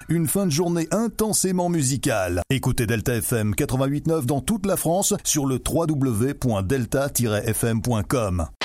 Une fin de journée intensément musicale. Écoutez Delta FM 88.9 dans toute la France sur le www.delta-fm.com.